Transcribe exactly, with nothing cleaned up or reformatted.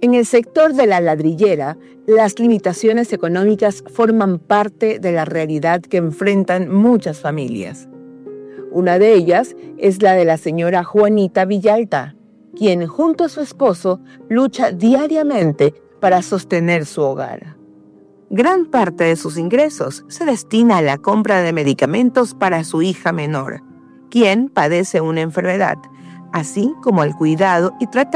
En el sector de la ladrillera, las limitaciones económicas forman parte de la realidad que enfrentan muchas familias. Una de ellas es la de la señora Juanita Villalta, quien junto a su esposo lucha diariamente para sostener su hogar. Gran parte de sus ingresos se destina a la compra de medicamentos para su hija menor, quien padece una enfermedad, así como al cuidado y tratamiento